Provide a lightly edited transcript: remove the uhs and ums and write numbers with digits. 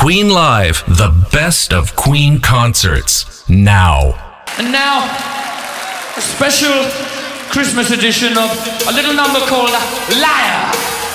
Queen Live, the best of Queen concerts, now. And now, a special Christmas edition of a little number called Liar.